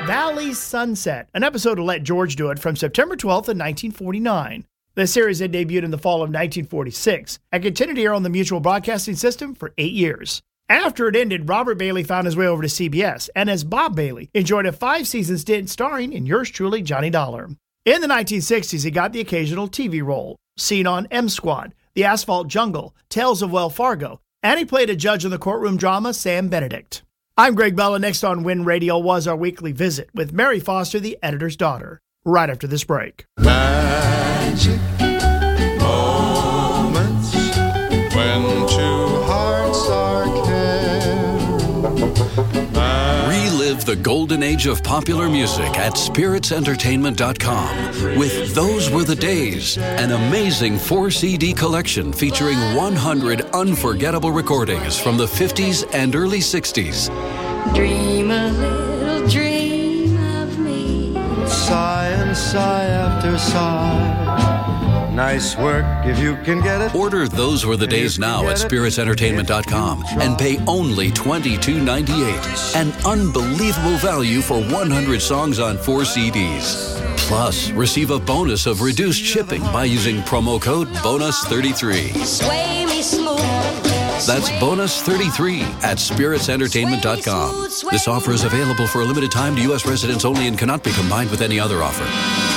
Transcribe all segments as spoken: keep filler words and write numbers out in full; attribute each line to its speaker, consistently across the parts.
Speaker 1: Valley Sunset, an episode of Let George Do It from September twelfth of nineteen forty-nine. The series had debuted in the fall of nineteen forty-six and continued to air on the Mutual Broadcasting System for eight years. After it ended, Robert Bailey found his way over to C B S, and as Bob Bailey, enjoyed a five-season stint starring in Yours Truly, Johnny Dollar. In the nineteen sixties, he got the occasional T V role, seen on M Squad, The Asphalt Jungle, Tales of Wells Fargo, and he played a judge in the courtroom drama Sam Benedict. I'm Greg Bella. Next on Win Radio Was our weekly visit with Mary Foster, the editor's daughter, right after this break.
Speaker 2: Magic moments when two hearts are caring.
Speaker 3: Relive the golden age of popular music at spirits entertainment dot com with Those Were the Days, an amazing four C D collection featuring one hundred unforgettable recordings from the fifties and early sixties.
Speaker 4: Dream a little dream of me.
Speaker 2: Sigh and sigh after sigh. Nice work if you can get it.
Speaker 3: Order Those Were the Days now at spirits entertainment dot com and pay only twenty-two ninety-eight. An unbelievable value for one hundred songs on four C Ds. Plus, receive a bonus of reduced shipping by using promo code bonus thirty-three.
Speaker 4: Sway me smooth.
Speaker 3: That's bonus thirty-three at spirits entertainment dot com. This offer is available for a limited time to U S residents only and cannot be combined with any other offer.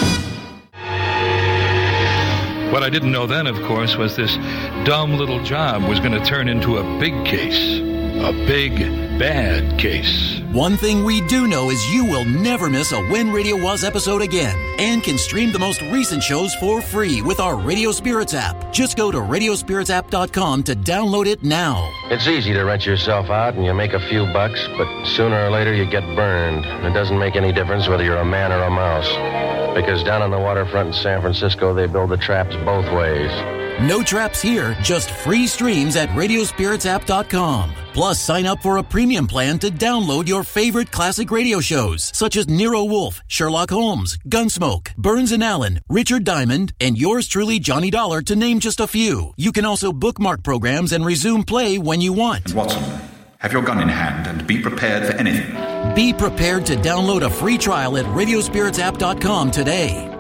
Speaker 5: What I didn't know then, of course, was this dumb little job was going to turn into a big case. A big, bad case.
Speaker 6: One thing we do know is you will never miss a When Radio Was episode again and can stream the most recent shows for free with our Radio Spirits app. Just go to radio spirits app dot com to download it now.
Speaker 7: It's easy to rent yourself out and you make a few bucks, but sooner or later you get burned. It doesn't make any difference whether you're a man or a mouse. Because down on the waterfront in San Francisco, they build the traps both ways.
Speaker 6: No traps here, just free streams at radio spirits app dot com. Plus, sign up for a premium plan to download your favorite classic radio shows, such as Nero Wolfe, Sherlock Holmes, Gunsmoke, Burns and Allen, Richard Diamond, and yours truly, Johnny Dollar, to name just a few. You can also bookmark programs and resume play when you want.
Speaker 8: Watson, have your gun in hand and be prepared for anything.
Speaker 6: Be prepared to download a free trial at radio spirits app dot com today.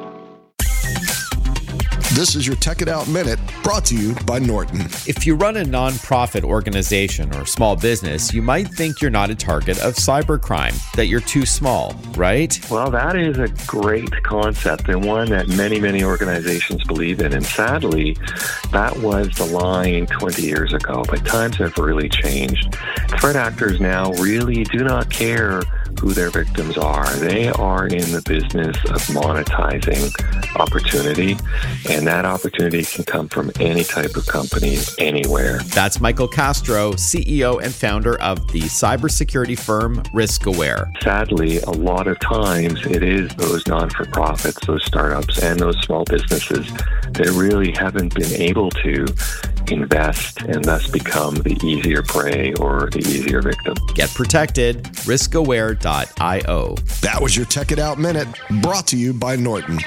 Speaker 9: This is your Tech It Out Minute, brought to you by Norton.
Speaker 10: If you run a nonprofit organization or small business, you might think you're not a target of cybercrime, that you're too small, right?
Speaker 11: Well, that is a great concept and one that many, many organizations believe in. And sadly, that was the line twenty years ago, but times have really changed. Threat actors now really do not care who their victims are. They are in the business of monetizing opportunity, and that opportunity can come from any type of company, anywhere.
Speaker 10: That's Michael Castro, C E O and founder of the cybersecurity firm RiskAware.
Speaker 11: Sadly, a lot of times it is those non-for-profits, those startups, and those small businesses that really haven't been able to invest and thus become the easier prey or the easier victim.
Speaker 10: Get protected. risk aware dot io.
Speaker 9: That was your Tech It Out Minute, brought to you by Norton.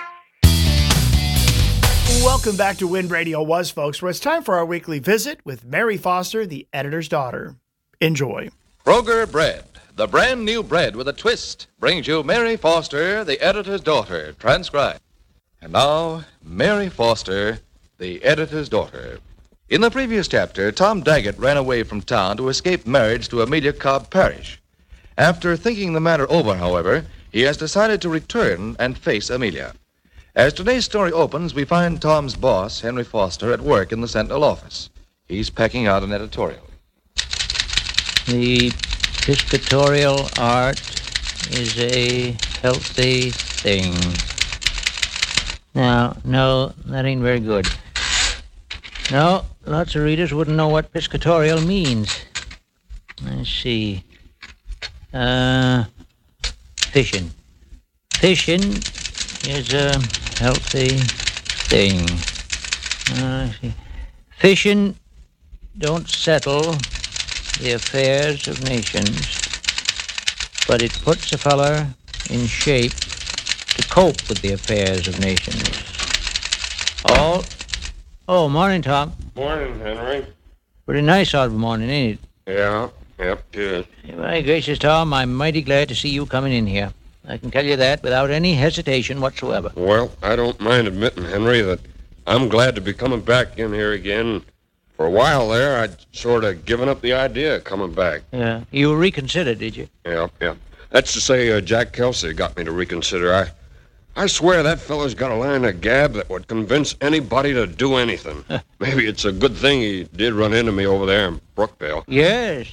Speaker 1: Welcome back to Win Radio Was, folks, where it's time for our weekly visit with Mary Foster, the editor's daughter. Enjoy.
Speaker 12: Kroger Bread, the brand new bread with a twist, brings you Mary Foster, the editor's daughter, transcribed. And now, Mary Foster, the editor's daughter. In the previous chapter, Tom Daggett ran away from town to escape marriage to Amelia Cobb Parrish. After thinking the matter over, however, he has decided to return and face Amelia. As today's story opens, we find Tom's boss, Henry Foster, at work in the Sentinel office. He's pecking out an editorial.
Speaker 13: The piscatorial art is a healthy thing. Now, no, that ain't very good. No, lots of readers wouldn't know what piscatorial means. Let's see. Uh, fishing. Fishing is a healthy thing. Uh, let's see. Fishing don't settle the affairs of nations, but it puts a feller in shape to cope with the affairs of nations. All... Oh, morning, Tom.
Speaker 14: Morning, Henry.
Speaker 13: Pretty nice out of the morning, ain't it?
Speaker 14: Yeah, Yep, yes.
Speaker 13: My gracious, Tom, I'm mighty glad to see you coming in here. I can tell you that without any hesitation whatsoever.
Speaker 14: Well, I don't mind admitting, Henry, that I'm glad to be coming back in here again. For a while there, I'd sort of given up the idea of coming back.
Speaker 13: Yeah. You reconsidered, did you?
Speaker 14: Yeah, yeah. That's to say, uh, Jack Kelsey got me to reconsider. I I swear that fellow's got a line of gab that would convince anybody to do anything. Maybe it's a good thing he did run into me over there in Brookvale.
Speaker 13: Yes.